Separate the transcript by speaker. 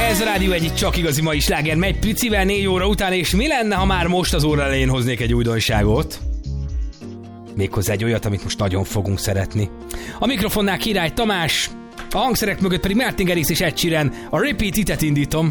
Speaker 1: Ez a Rádió egyik csak igazi mai sláger, megy picivel 4 óra után, és mi lenne, ha már most az óra elején hoznék egy újdonságot? Méghozzá egy olyat, amit most nagyon fogunk szeretni. A mikrofonnál Király Tamás, a hangszerek mögött pedig Martin Garrix és Ed Sheeran. A Repeat It-et indítom.